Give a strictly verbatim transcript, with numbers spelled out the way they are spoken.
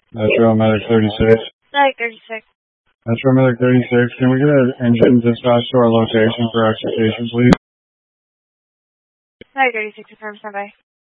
Metro Medic thirty-six. Medic thirty-six. Metro Medic thirty-six, can we get an engine dispatch to our location for execution, please? Medic thirty-six, confirm standby.